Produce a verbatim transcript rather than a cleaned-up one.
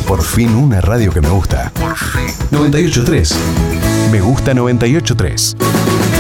Por fin una radio que me gusta. noventa y ocho punto tres. Me gusta noventa y ocho punto tres.